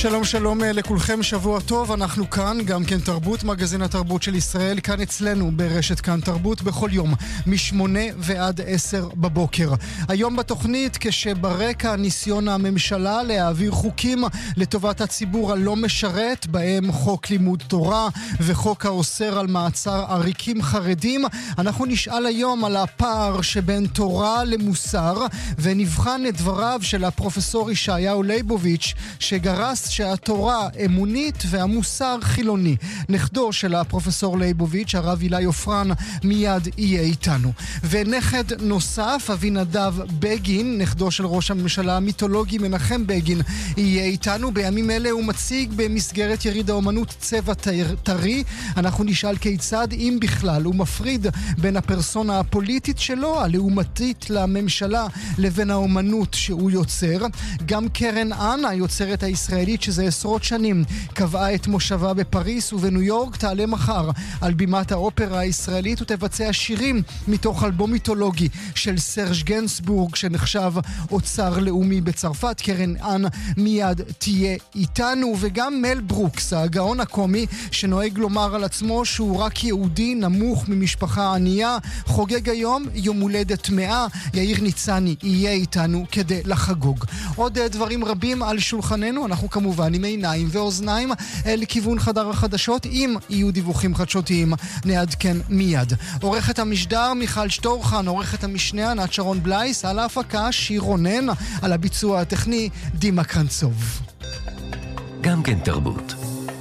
שלום שלום לכולכם, שבוע טוב, אנחנו כאן, גם כן תרבות, מגזין התרבות של ישראל, כאן אצלנו ברשת כאן תרבות, בכל יום, מ8 ועד 10 בבוקר. היום בתוכנית, כשברקע ניסיון הממשלה להעביר חוקים לטובת הציבור הלא משרת, בהם חוק לימוד תורה וחוק האוסר על מעצר עריקים חרדים, אנחנו נשאל היום על הפער שבין תורה למוסר, ונבחן את דבריו של הפרופסור ישעיהו ליבוביץ' שגרס שהתורה אמונית והמוסר חילוני. נכדו של הפרופסור ליבוביץ', הרב אילי עופרן, מיד יהיה איתנו. ונכד נוסף, אבינדב בגין, נכדו של ראש הממשלה המיתולוגי מנחם בגין, יהיה איתנו. בימים אלה הוא מציג במסגרת יריד האומנות צבע טרי. אנחנו נשאל כיצד, אם בכלל, הוא מפריד בין הפרסונה הפוליטית שלו, הלעומתית לממשלה, לבין האומנות שהוא יוצר. גם קרן אנה, היוצרת הישראלית שזה עשרות שנים, קבעה את מושבה בפריס ובניו יורק, תעלה מחר על בימת האופרה הישראלית ותבצע שירים מתוך אלבום מיתולוגי של סרג' גנסבורג שנחשב אוצר לאומי בצרפת. קרן אנה מיד תהיה איתנו. וגם מל ברוקס, הגאון הקומי שנוהג לומר על עצמו שהוא רק יהודי נמוך ממשפחה ענייה, חוגג היום יום הולדת 100. יאיר ניצני יהיה איתנו כדי לחגוג. עוד דברים רבים על שולחננו, אנחנו כמובן עם עיניים ואוזניים לכיוון חדר החדשות. אם יהיו דיווחים חדשותיים נעדכן מיד. עורכת המשדר מיכל שטורחן, עורכת המשנה ענת שרון בלייס, על ההפקה שיר רונן, על הביצוע הטכני דימה קרנצוב. גם כן תרבות.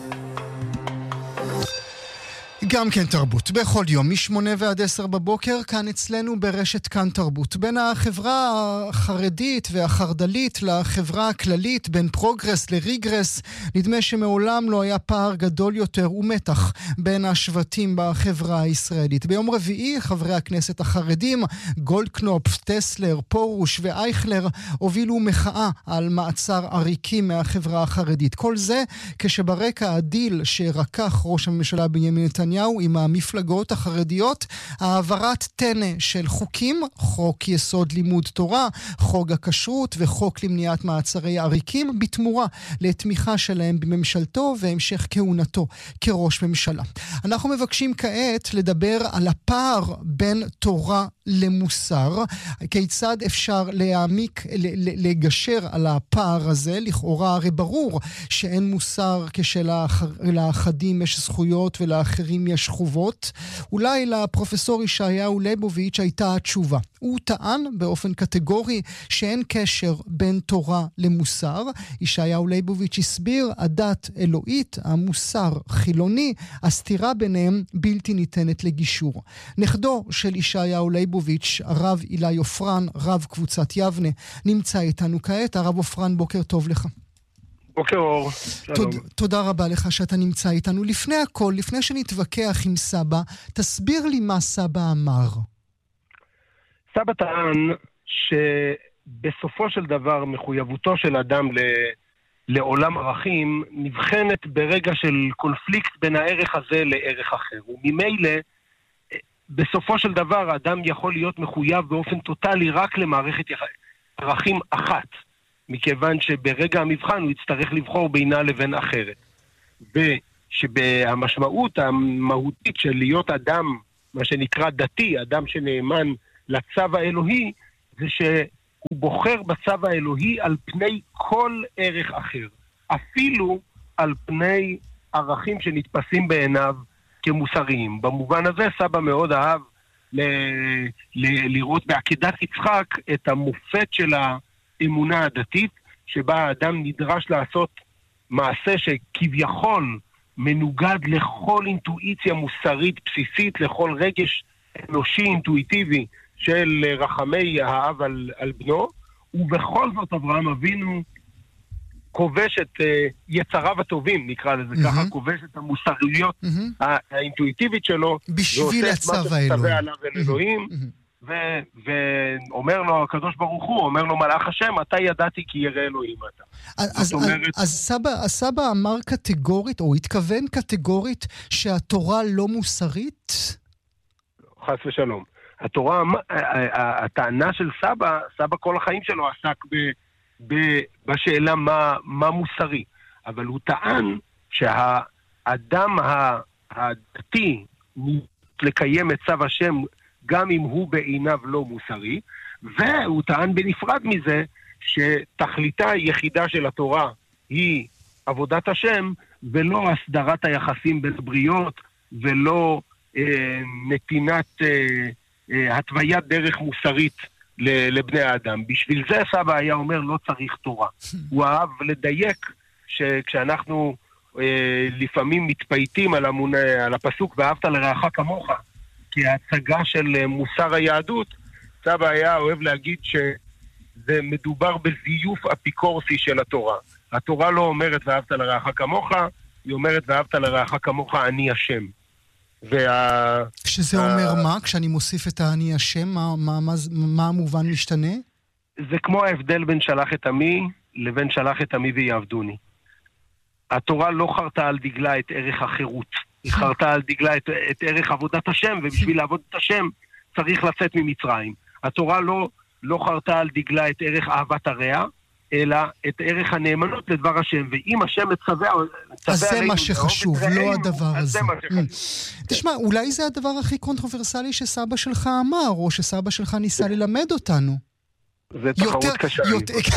גם כן תרבות, בכל יום, מ8 ועד 10 בבוקר, כאן אצלנו ברשת כאן תרבות. בין החברה החרדית והחרדלית לחברה הכללית, בין פרוגרס לריגרס, נדמה שמעולם לא היה פער גדול יותר ומתח בין השבטים בחברה הישראלית. ביום רביעי, חברי הכנסת החרדים, גולדקנופ, טסלר, פורוש ואייכלר, הובילו מחאה על מעצר עריקים מהחברה החרדית. כל זה כשברקע הדיל שרקח ראש הממשלה בנימין נתניהו עם המפלגות החרדיות, העברת טנא של חוקים, חוק יסוד לימוד תורה, חוק הכשרות וחוק למניעת מעצרי עריקים, בתמורה לתמיכה שלהם בממשלתו והמשך כהונתו כראש ממשלה. אנחנו מבקשים כעת לדבר על הפער בין תורה למוסר, כיצד אפשר לגשר על הפער הזה. לכאורה הרי ברור שאין מוסר כשלאחדים יש זכויות ולאחרים יש חובות. אולי לפרופסור ישעיהו ליבוביץ' הייתה התשובה. הוא טען באופן קטגורי שאין קשר בין תורה למוסר. ישעיהו ליבוביץ' הסביר, הדת אלוהית, המוסר חילוני, הסתירה ביניהם בלתי ניתנת לגישור. נכדו של ישעיהו ליבוביץ', הרב אילי עופרן, רב קבוצת יבנה, נמצא איתנו כעת. הרב עופרן, בוקר טוב לך. בוקר אור. תודה רבה לך שאתה נמצא איתנו. לפני הכל, לפני שנתווכח עם סבא, תסביר לי מה סבא אמר. סבא טען שבסופו של דבר מחויבותו של אדם לעולם ערכים נבחנת ברגע של קונפליקט בין הערך הזה לערך אחר. וממילא בסופו של דבר האדם יכול להיות מחויב באופן טוטלי רק למערכת ערכים אחת, מכיוון שברגע המבחן הוא יצטרך לבחור בינה לבין אחרת. ושבמשמעות המהותית של להיות אדם, מה שנקרא דתי, אדם שנאמן לצו האלוהי, זה שהוא בוחר בצו האלוהי על פני כל ערך אחר, אפילו על פני ערכים שנתפסים בעיניו כמוסריים. במובן הזה סבא מאוד אהב לראות בעקדת יצחק את המופת של האמונה הדתית, שבה האדם נדרש לעשות מעשה שכביכול מנוגד לכל אינטואיציה מוסרית בסיסית, לכל רגש אנושי אינטואיטיבי של רחמי האב על בנו, ובכל זאת אברהם אבינו כובש את יצריו הטובים, נקרא לזה ככה, כובש את המוסריות האינטואיטיבית שלו, בשביל הצו האלוהים. ואומר לו הקדוש ברוך הוא, אומר לו מלאך השם, אתה ידעתי כי ירא אלוהים אתה. אז סבא אמר קטגורית, או התכוון קטגורית, שהתורה לא מוסרית? חס ושלום. הטענה של סבא כל החיים שלו עסק בשאלה מה מוסרי. אבל הוא טען שהאדם הדתי לקיים את צו השם גם אם הוא בעיניו לא מוסרי, והוא טען בנפרד מזה שתכליתה היחידה של התורה היא עבודת השם, ולא הסדרת היחסים בין בריות, ולא נתינת התוויית דרך מוסרית לבני האדם. בשביל זה סבא היה אומר לא צריך תורה. הוא אהב לדייק שכשאנחנו לפעמים מתפייטים על הפסוק ואהבת לרעך כמוך, כהצגה של מוסר היהדות, סבא היה אוהב להגיד שזה מדובר בזיוף אפיקורסי של התורה. התורה לא אומרת ואהבת לרעך כמוך, היא אומרת ואהבת לרעך כמוך אני השם. שזה אומר מה? כשאני מוסיף את אני השם, מה המובן משתנה? זה כמו ההבדל בין שלח את עמי לבין שלח את עמי ויעבדוני. התורה לא חרתה על דגלה את ערך החירות, היא חרתה על דגלה את ערך עבודת השם, ובשביל לעבוד את השם צריך לצאת ממצרים. התורה לא חרתה על דגלה את ערך אהבת הרע, אלא את ערך הנאמנות לדבר השם, ואם השם מצווה אז זה מה שחשוב, לא הדבר הזה. תשמע, אולי זה הדבר הכי קונטרוברסלי שסבא שלך אמר, או שסבא שלך ניסה ללמד אותנו. זה תחרות קשה.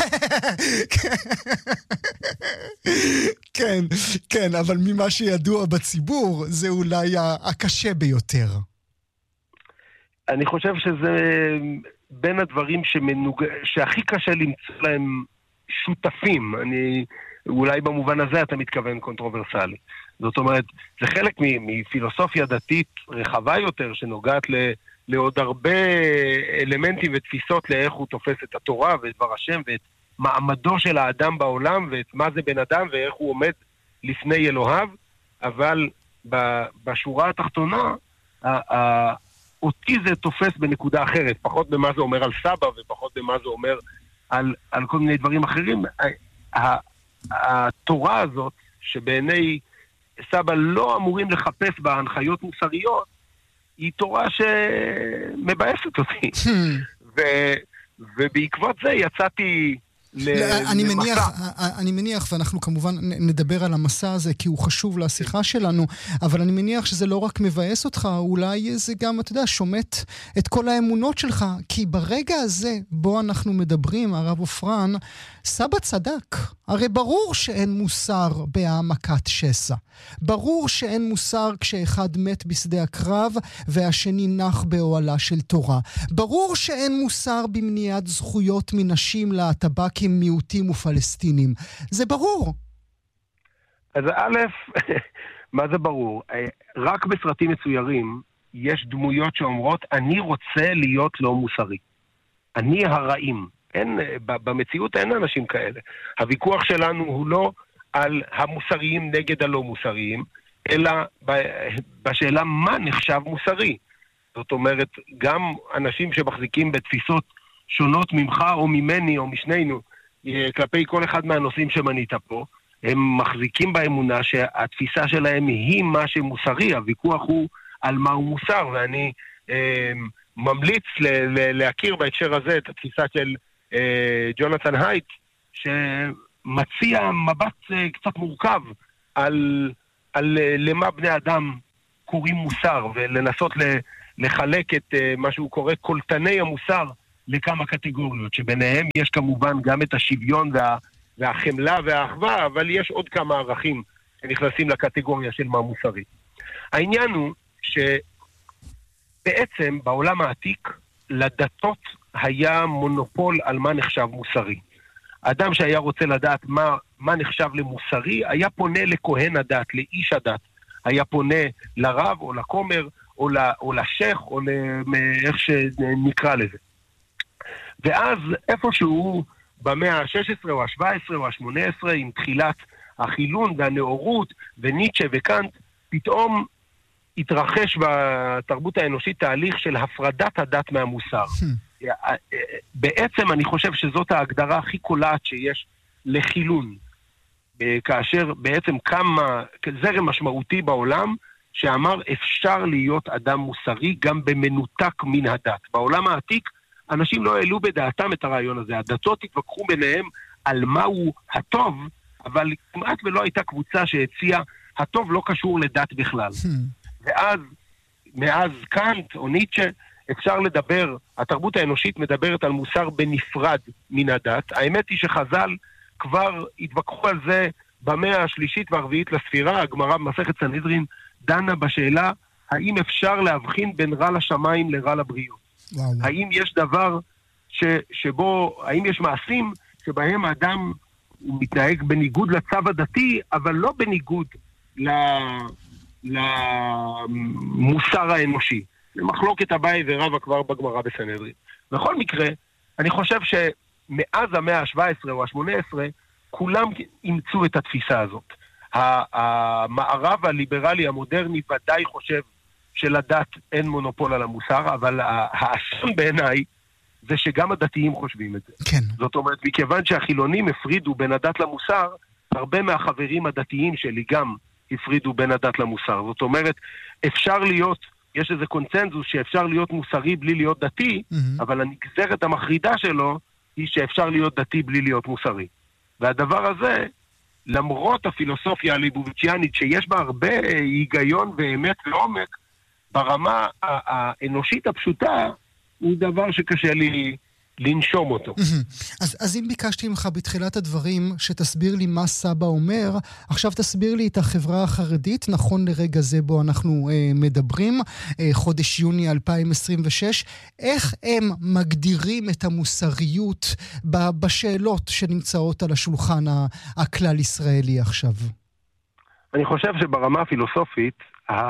כן, אבל ממה שידוע בציבור, זה אולי הקשה ביותר. אני חושב שזה בין הדברים שהכי קשה למצוא להם שותפים. אולי במובן הזה אתה מתכוון קונטרוברסלי. זאת אומרת, זה חלק מפילוסופיה דתית רחבה יותר, שנוגעת לעוד הרבה אלמנטים ותפיסות לאיך הוא תופס את התורה ואת דבר השם, ואת מעמדו של האדם בעולם, ואת מה זה בן אדם, ואיך הוא עומד לפני אלוהיו. אבל בשורה התחתונה, אותי זה תופס בנקודה אחרת, פחות במה זה אומר על סבא, ופחות במה זה אומר על כל מיני דברים אחרים. התורה הזאת, שבעיני סבא לא אמורים לחפש בהנחיות מוסריות, היא תורה שמבאסת אותי. ובעקבות זה יצאתי אני מניח, ואנחנו כמובן נדבר על המסע הזה, כי הוא חשוב לשיחה שלנו, אבל אני מניח שזה לא רק מבאס אותך, אולי זה גם, אתה יודע, שומט את כל האמונות שלך, כי ברגע הזה, בו אנחנו מדברים, הרב עופרן, סבא צדק. הרי ברור שאין מוסר בהעמקת שסע. ברור שאין מוסר כשאחד מת בשדה הקרב, והשני נח באוהלה של תורה. ברור שאין מוסר במניעת זכויות מנשים להטבקים, מיעוטים ופלסטינים. זה ברור. אז א', מה זה ברור? רק בסרטים מצוירים יש דמויות שאומרות, אני רוצה להיות לא מוסרי. אני הרעים. במציאות אין אנשים כאלה. הוויכוח שלנו הוא לא על המוסריים נגד הלא מוסריים, אלא בשאלה מה נחשב מוסרי. זאת אומרת, גם אנשים שמחזיקים בתפיסות שונות ממך או ממני או משנינו, כלפי כל אחד מהנושאים שמנית פה, הם מחזיקים באמונה שהתפיסה שלהם היא מה שמוסרי. הוויכוח הוא על מה הוא מוסר, ואני ממליץ להכיר בהקשר הזה את התפיסה של ג'ונתן הייט, שמציע מבט קצת מורכב על למה בני אדם קוראים מוסר, ולנסות לחלק את מה שהוא קורא קולטני המוסר לכמה קטגוריות, שביניהם יש כמובן גם את השוויון והחמלה והאחווה, אבל יש עוד כמה ערכים שנכנסים לקטגוריה של מה מוסרי. העניין הוא שבעצם בעולם העתיק לדתות היה מונופול על מה נחשב מוסרי. אדם שהיה רוצה לדעת מה נחשב למוסרי, היה פונה לכהן הדת, לאיש הדת. היה פונה לרב או לכומר או לשייך או איך שנקרא לזה. ואז איפשהו במאה ה-16 או ה-17 או ה-18, עם תחילת החילון והנאורות וניטשה וקאנט, פתאום התרחש בתרבות האנושית תהליך של הפרדת הדת מהמוסר. בעצם אני חושב שזאת ההגדרה הכי קולעת שיש לחילון, כאשר בעצם כמה זרם משמעותי בעולם שאמר אפשר להיות אדם מוסרי גם במנותק מן הדת. בעולם העתיק אנשים לא העלו בדעתם את הרעיון הזה. הדתות התווכחו ביניהם על מהו הטוב, אבל כמעט ולא הייתה קבוצה שהציעה, הטוב לא קשור לדת בכלל. ואז, מאז קאנט או ניטשה, אפשר לדבר, התרבות האנושית מדברת על מוסר בנפרד מן הדת. האמת היא שחז"ל כבר התווכחו על זה במאה השלישית והרביעית לספירה. הגמרא במסכת סנהדרין דנה בשאלה האם אפשר להבחין בין רע לשמיים לרע לבריות. האם יש דבר שבו, האם יש מעשים שבהם האדם הוא מתנהג בניגוד לצו הדתי, אבל לא בניגוד למוסר האנושי. למחלוקת אביי ורבא כבר בגמרא בסנהדרין. בכל מקרה, אני חושב שמאז המאה ה-17 או ה-18, כולם אימצו את התפיסה הזאת. המערב הליברלי המודרני ודאי חושב שלדת אין מונופול על המוסר, אבל האסון בעיניי זה שגם הדתיים חושבים את זה. כן. זאת אומרת, מכיוון שהחילונים הפרידו בין הדת למוסר, הרבה מהחברים הדתיים שלי גם הפרידו בין הדת למוסר. זאת אומרת, אפשר להיות, יש איזה קונצנזוס שאפשר להיות מוסרי בלי להיות דתי, אבל הנגזרת המחרידה שלו היא שאפשר להיות דתי בלי להיות מוסרי. והדבר הזה, למרות הפילוסופיה הליבוביציאנית שיש בה הרבה היגיון ואמת ועומק, ברמה האנושית הפשוטה, הוא דבר שקשה לי לנשום אותו. אז אם ביקשתי ממך בתחילת הדברים שתסביר לי מה סבא אומר, עכשיו תסביר לי את החברה החרדית, נכון לרגע זה בו אנחנו מדברים, חודש יוני 2026, איך הם מגדירים את המוסריות בשאלות שנמצאות על השולחן הכלל ישראלי עכשיו? אני חושב שברמה הפילוסופית,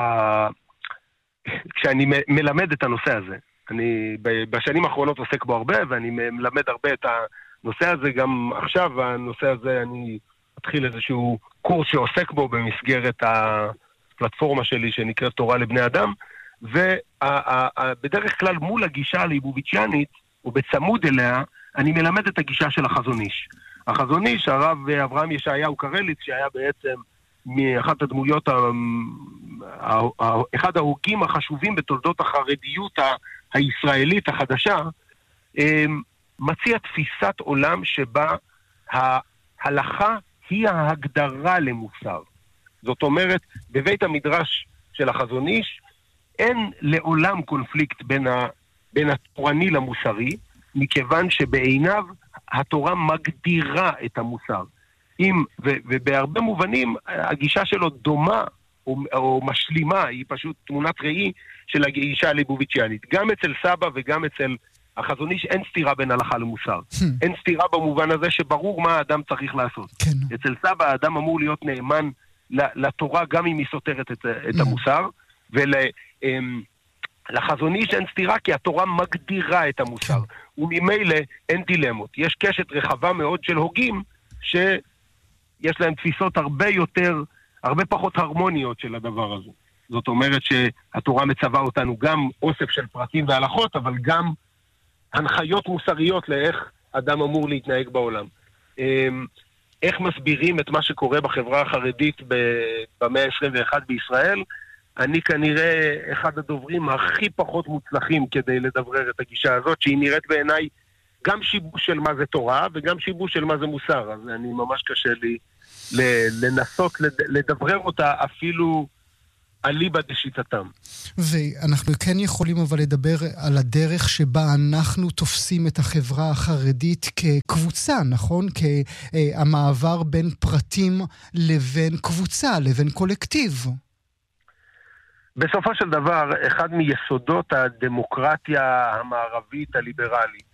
כשאני מלמד את הנושא הזה, אני בשנים האחרונות עוסק בו הרבה, ואני מלמד הרבה את הנושא הזה, גם עכשיו הנושא הזה, אני אתחיל איזשהו קורס שעוסק בו במסגרת הפלטפורמה שלי שנקראת תורה לבני אדם, ובדרך כלל מול הגישה הליבוביציאנית, ובצמוד אליה, אני מלמד את הגישה של החזון איש. החזון איש, הרב אברהם ישעיהו קרליץ, שהיה בעצם מאחת הדמויות, אחד ההוגים החשובים בתולדות החרדיות הישראלית החדשה, מציע תפיסת עולם שבה ההלכה היא ההגדרה למוסר. זאת אומרת, בבית המדרש של החזון איש, אין לעולם קונפליקט בין התורני למוסרי, מכיוון שבעיניו התורה מגדירה את המוסר. ובהרבה מובנים הגישה שלו דומה או משלימה, היא פשוט תמונת ראי של הגישה הליבוביציאנית. גם אצל סבא וגם אצל החזון איש אין סתירה בין הלכה למוסר. אין סתירה במובן הזה שברור מה האדם צריך לעשות. אצל סבא האדם אמור להיות נאמן לתורה גם אם היא סותרת את המוסר, ולחזון איש אין סתירה כי התורה מגדירה את המוסר. וממילא אין דילמות. יש קשת רחבה מאוד של הוגים שיש להם תפיסות הרבה פחות הרמוניות של הדבר הזה. זאת אומרת שהתורה מצווה אותנו גם אוסף של פרטים והלכות, אבל גם הנחיות מוסריות לאיך אדם אמור להתנהג בעולם. איך מסבירים את מה שקורה בחברה החרדית במאה ה-21 בישראל? אני כנראה אחד הדוברים הכי פחות מוצלחים כדי לדברר את הגישה הזאת, שהיא נראית בעיניי גם שיבוש של מה זה תורה וגם שיבוש של מה זה מוסר. אז אני ממש קשה לי לנסות לדברר אותה אפילו אליבא דשיטתם. ואנחנו כן יכולים אבל לדבר על הדרך שבה אנחנו תופסים את החברה החרדית כקבוצה, נכון? כהמעבר בין פרטים לבין קבוצה, לבין קולקטיב. בסופו של דבר, אחד מיסודות הדמוקרטיה המערבית הליברלית,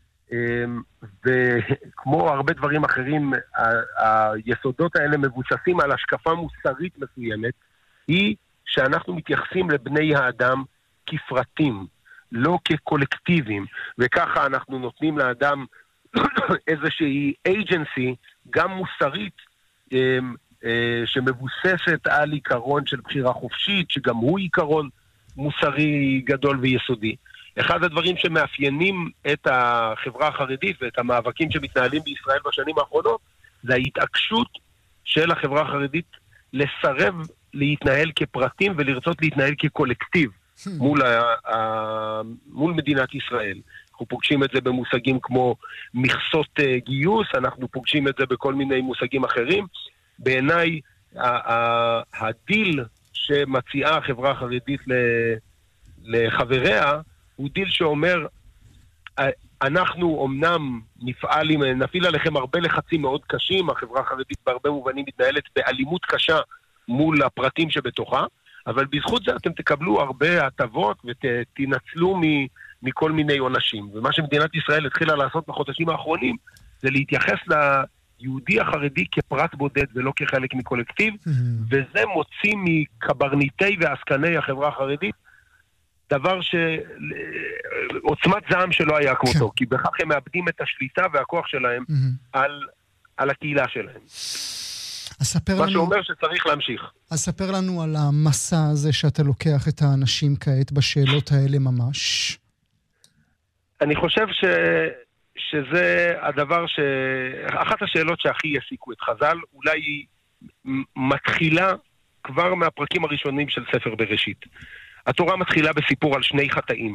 וכמו הרבה דברים אחרים, היסודות האלה מבוססים על השקפה מוסרית מסוימת, היא שאנחנו מתייחסים לבני האדם כפרטים, לא כקולקטיבים, וככה אנחנו נותנים לאדם איזושהי agency, גם מוסרית, שמבוססת על עיקרון של בחירה חופשית, שגם הוא עיקרון מוסרי גדול ויסודי. אחד הדברים שמאפיינים את החברה החרדית ואת המאבקים שמתנהלים בישראל בשנים האחרונות, זה ההתעקשות של החברה החרדית לסרב להתנהל כפרטים ולרצות להתנהל כקולקטיב מול מדינת ישראל. אנחנו פוגשים את זה במושגים כמו מכסות גיוס, אנחנו פוגשים את זה בכל מיני מושגים אחרים. בעיניי, הדיל שמציעה החברה החרדית לחבריה, הוא דיל שאומר, אנחנו אמנם נפעיל עליכם הרבה לחצים מאוד קשים, החברה החרדית בהרבה מובנים מתנהלת באלימות קשה מול הפרטים שבתוכה, אבל בזכות זה אתם תקבלו הרבה הטבות ותנצלו מכל מיני עונשים. ומה שמדינת ישראל התחילה לעשות בחודשים האחרונים, זה להתייחס ליהודי החרדי כפרט בודד ולא כחלק מקולקטיב, וזה מוציא מקברניטי ועסקני החברה החרדית, דבר עוצמת זעם שלא היה כמותו, כי בכך הם מאבדים את השליטה והכוח שלהם על הקהילה שלהם. מה שאומר שצריך להמשיך. אז ספר לנו על המסע הזה שאתה לוקח את האנשים כעת בשאלות האלה ממש. אני חושב שזה הדבר אחת השאלות שהכי יסיקו את חז"ל, אולי היא מתחילה כבר מהפרקים הראשונים של ספר בראשית. התורה מתחילה בסיפור על שני חטאים.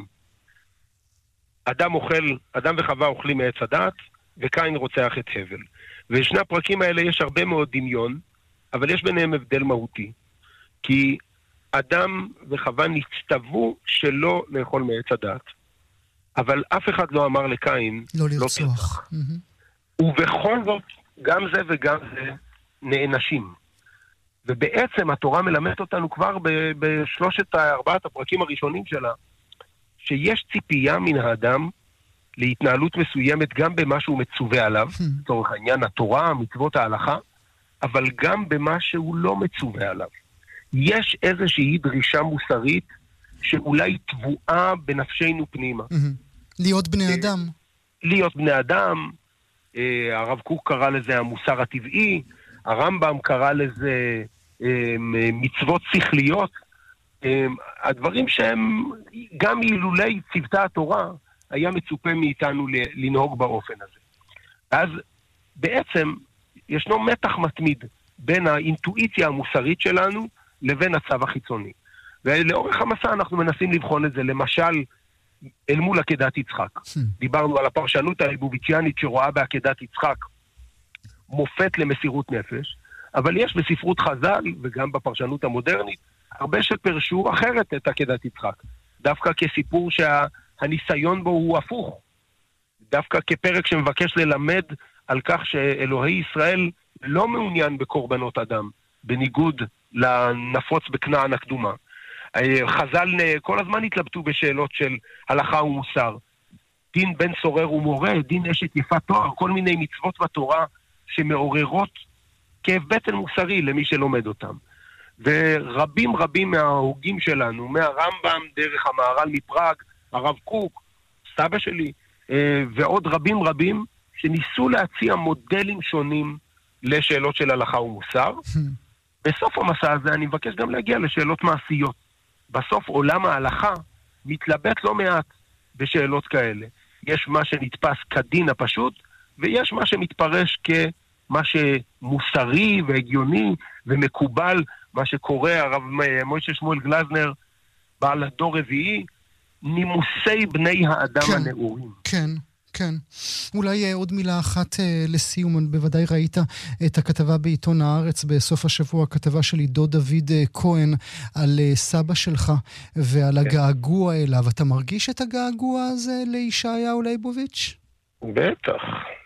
אדם וחווה אוכלים מעץ הדעת, וקין רוצח את הבל. ושני הפרקים האלה יש הרבה מאוד דמיון, אבל יש ביניהם הבדל מהותי. כי אדם וחווה נצטוו שלא לאכול מעץ הדעת. אבל אף אחד לא אמר לקין לא לרצוח. ובכל זאת, גם זה וגם זה נענשים. ובעצם התורה מלמדת אותנו כבר בשלושת ארבעת הפרקים הראשונים שלה, שיש ציפייה מן האדם להתנהלות מסוימת גם במה שהוא מצווה עליו, לצורך העניין התורה, מצוות ההלכה, אבל גם במה שהוא לא מצווה עליו. יש איזושהי דרישה מוסרית שאולי טבועה בנפשנו פנימה. להיות בני אדם. להיות בני אדם, הרב קוק קרא לזה המוסר הטבעי, הרמב"ם קרא לזה מצוות שכליות, הדברים שהם גם אילולי צוותי התורה היה מצופה מאיתנו לנהוג באופן הזה. אז בעצם ישנו מתח מתמיד בין האינטואיציה המוסרית שלנו לבין הצו החיצוני. ולאורך המסע אנחנו מנסים לבחון את זה, למשל אל מול עקדת יצחק. דיברנו על הפרשנות הליבוביציאנית שרואה בעקדת יצחק מופת למסירות נפש, אבל יש בספרות חז"ל וגם בפרשנות המודרנית הרבה שפרשו אחרת את עקדת יצחק. דווקא כסיפור שהניסיון בו הוא הפוך. דווקא כפרק שמבקש ללמד על כך שאלוהי ישראל לא מעוניין בקורבנות אדם, בניגוד לנפוץ בכנען הקדומה. חז"ל כל הזמן התלבטו בשאלות של הלכה ומוסר. דין בן סורר ומורה, דין אשת יפת תואר, כל מיני מצוות בתורה שמעוררות כאב בטן מוסרי למי שלומד אותם. ורבים מההוגים שלנו, מהרמב"ם דרך המהר"ל מפראג, הרב קוק, סבא שלי, ועוד רבים שניסו להציע מודלים שונים לשאלות של הלכה ומוסר. בסוף המסע הזה אני מבקש גם להגיע לשאלות מעשיות. בסוף עולם ההלכה מתלבט לא מעט בשאלות כאלה. יש מה שנתפס כדין הפשוט, ויש מה שמתפרש כמה שמוסרי והגיוני ומקובל, מה שקורא הרב מוישה שמואל גלזנר, בעל הדור רביעי, נימוסי בני האדם הנאורים. כן. אולי עוד מילה אחת לסיום. בוודאי ראית את הכתבה בעיתון הארץ בסוף השבוע, הכתבה של עידו דוד כהן על סבא שלך ועל הגעגוע אליו. אתה מרגיש את הגעגוע הזה לישעיהו ליבוביץ'? בטח.